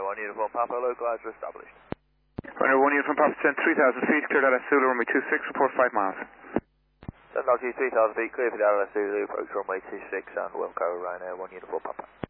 1 Uniform Papa, localizer established. Ryanair 1 Uniform Papa, send 3,000 feet, cleared out at Zulu, runway 26, report 5 miles. Send out to you 3,000 feet, clear for the LS Zulu, approach runway 26 and Wilco, Ryanair 1 Uniform Papa.